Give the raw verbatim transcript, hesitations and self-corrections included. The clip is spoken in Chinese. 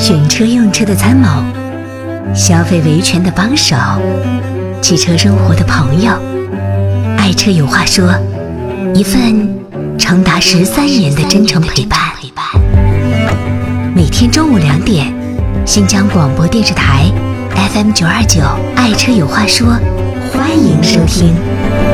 选车用车的参谋，消费维权的帮手，汽车生活的朋友。爱车有话说，一份长达十三年的真诚陪伴。每天中午两点，新疆广播电视台 F M 九二九，爱车有话说，欢迎收听。